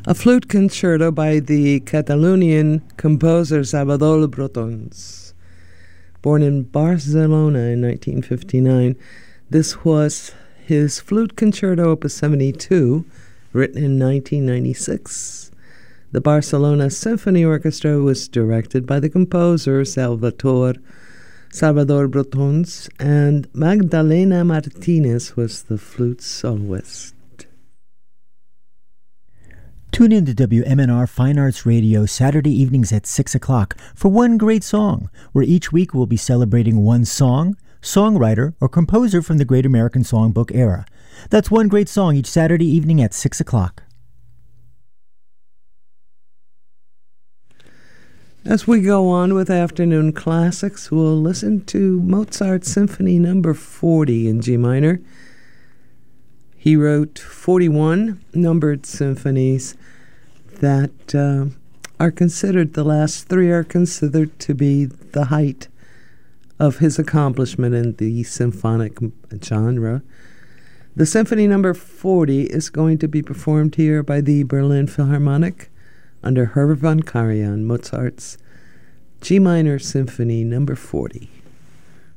A flute concerto by the Catalonian composer Salvador Brotons. Born in Barcelona in 1959, this was his flute concerto opus 72, written in 1996. The Barcelona Symphony Orchestra was directed by the composer Salvador Brotons, and Magdalena Martinez was the flute soloist. Tune in to WMNR Fine Arts Radio Saturday evenings at 6 o'clock for One Great Song, where each week we'll be celebrating one song, songwriter, or composer from the Great American Songbook era. That's One Great Song each Saturday evening at 6 o'clock. As we go on with afternoon classics, we'll listen to Mozart's Symphony No. 40 in G minor. He wrote 41 numbered symphonies that are considered, the last three are considered to be the height of his accomplishment in the symphonic genre. The Symphony No. 40 is going to be performed here by the Berlin Philharmonic under Herbert von Karajan, Mozart's G minor Symphony No. 40.